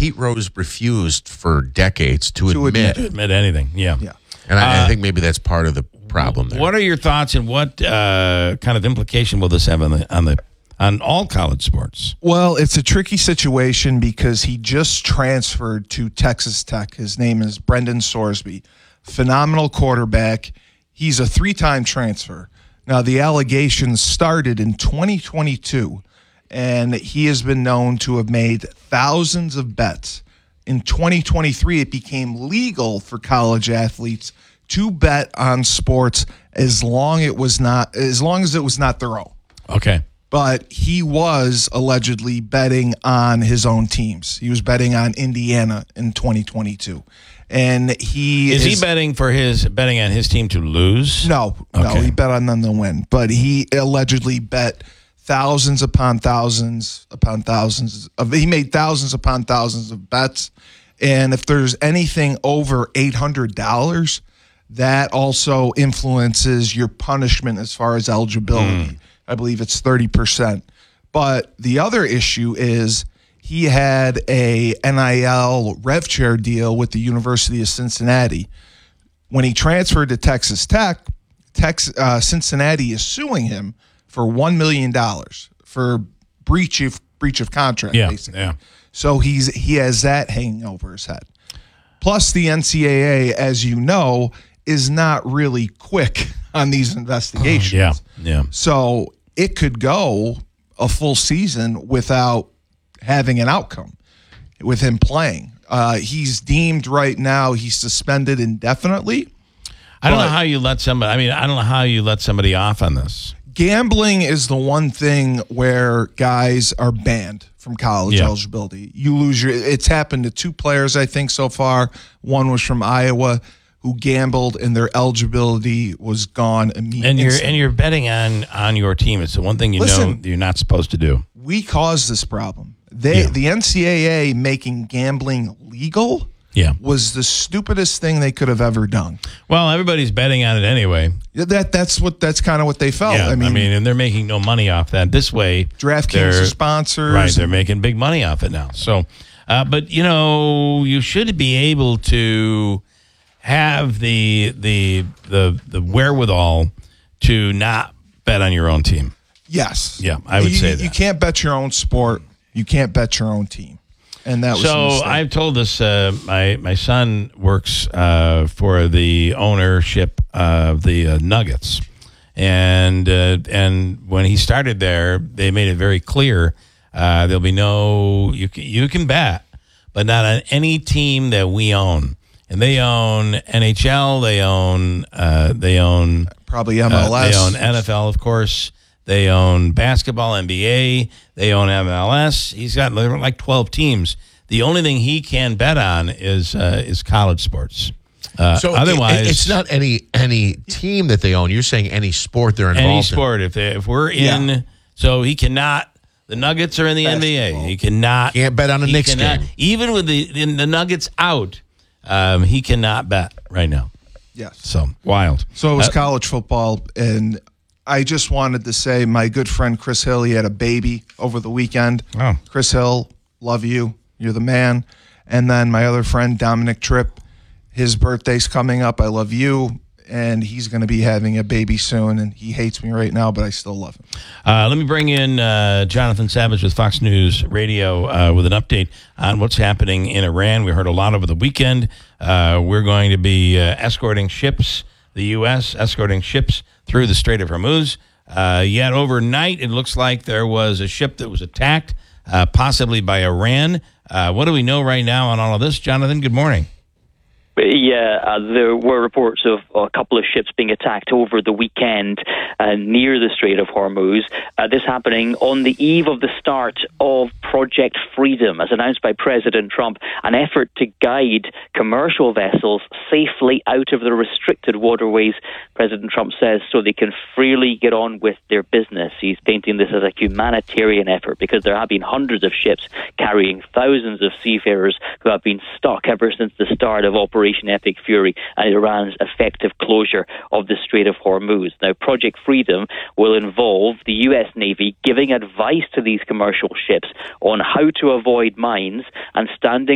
Pete Rose refused for decades to admit anything. Yeah. And I think maybe that's part of the problem there. What are your thoughts, and what kind of implication will this have on all college sports? Well, it's a tricky situation because he just transferred to Texas Tech. His name is Brendan Sorsby. Phenomenal quarterback. He's a 3-time transfer. Now, the allegations started in 2022, and he has been known to have made thousands of bets. In 2023, it became legal for college athletes to bet on sports as long as it was not their own. Okay. But he was allegedly betting on his own teams. He was betting on Indiana in 2022. And is he betting on his team to lose? No, he bet on them to win. But he allegedly bet thousands upon thousands upon thousands he made thousands upon thousands of bets. And if there's anything over $800, that also influences your punishment as far as eligibility. I believe it's 30%. But the other issue is he had a NIL rev share deal with the University of Cincinnati. When he transferred to Texas Tech, Cincinnati is suing him for $1 million for breach of contract, basically. Yeah. So he has that hanging over his head. Plus, the NCAA, as you know, is not really quick on these investigations. Yeah. So it could go a full season without having an outcome with him playing. He's deemed right now, he's suspended indefinitely. I don't know how you let somebody off on this. Gambling is the one thing where guys are banned from college eligibility. You lose it's happened to 2 players, I think, so far. One was from Iowa who gambled and their eligibility was gone immediately. And you're betting on your team. It's the one thing know you're not supposed to do. We caused this problem. The NCAA making gambling legal was the stupidest thing they could have ever done. Well, everybody's betting on it anyway. That's kind of what they felt. Yeah, I mean, and they're making no money off that. This way, DraftKings are sponsors. Right, they're making big money off it now. So, but you should be able to have the wherewithal to not bet on your own team. Yes. Yeah, I would say that. You can't bet your own sport. You can't bet your own team. And that was so I've told this. My son works for the ownership of the Nuggets, and when he started there, they made it very clear there'll be no you can bet, but not on any team that we own. And they own NHL. They own probably MLS. They own NFL, of course. They own basketball, NBA. They own MLS. He's got like 12 teams. The only thing he can bet on is college sports. So otherwise, it's not any team that they own. You're saying any sport they're involved in. Any sport. If we're in, so he cannot. The Nuggets are in the NBA. He can't bet on a Knicks game. Even with the Nuggets out, he cannot bet right now. Yes. So wild. So it was college football, and I just wanted to say my good friend Chris Hill, he had a baby over the weekend. Oh. Chris Hill, love you. You're the man. And then my other friend, Dominic Tripp, his birthday's coming up. I love you. And he's going to be having a baby soon, and he hates me right now, but I still love him. Let me bring in Jonathan Savage with Fox News Radio with an update on what's happening in Iran. We heard a lot over the weekend. We're going to be escorting ships, the U.S. escorting ships through the Strait of Hormuz. Yet overnight, it looks like there was a ship that was attacked, possibly by Iran. What do we know right now on all of this? Jonathan, good morning. Yeah, there were reports of a couple of ships being attacked over the weekend near the Strait of Hormuz. This happening on the eve of the start of Project Freedom, as announced by President Trump, an effort to guide commercial vessels safely out of the restricted waterways, President Trump says, so they can freely get on with their business. He's painting this as a humanitarian effort because there have been hundreds of ships carrying thousands of seafarers who have been stuck ever since the start of Operation Epic Fury and Iran's effective closure of the Strait of Hormuz. Now, Project Freedom will involve the U.S. Navy giving advice to these commercial ships on how to avoid mines and standing